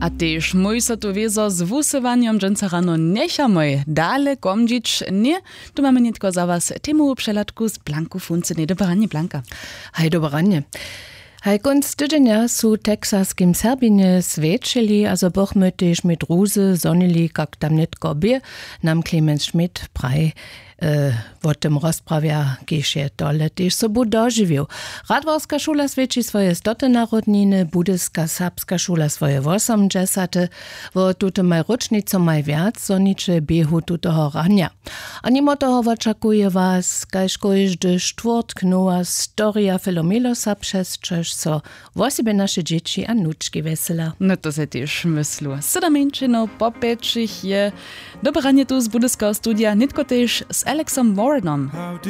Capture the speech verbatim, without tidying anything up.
A tyž mój so tu wiezo z wusywaniem dżęca rano nechamy dale komdzić. Nie, tu mamy nie tylko za was temu przelatku z Blanku Funce. Nie, dobranie Blanka. Hej, dobranie. Hej, konc tydzienia su teksaskim Serbinie svědčili, a so boh my tyž mit Ruse sonnili, kak tam netko bie, nam Clemens Schmidt praj w tym rozprawia gieše dole, tyž so bu doživił. Radworska šula svědči swoje stote narodniny, budyska serbska šula swoje osemdžesate, wo tute maj ročnico maj viac, soniče biehu tutoho rania. A nimo toho oczakuje was, kajž kojždy štvrtk nowa storia Filomelosa przez čež so wosibie naše dzieci a nučki vesela. No to se tyž myslu. Sedamenčino popečich je dobranie tu z budyskiego studia, nitko tyž z Alexom Warrenom.